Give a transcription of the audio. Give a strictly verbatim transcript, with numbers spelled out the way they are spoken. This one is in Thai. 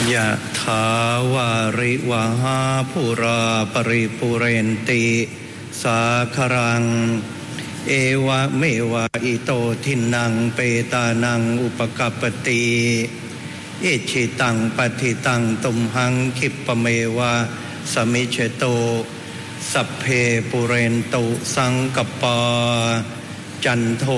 ยะถาวาริวหาภูราปริปุเรนติสาครังเอวะเมวะอิโตทินังเปตานังอุปกัปปติอิชิตังปฏิตังตุมหังคิปะเมวะสมิจโตสัพเพปุเรนตุสังกปปาจันโท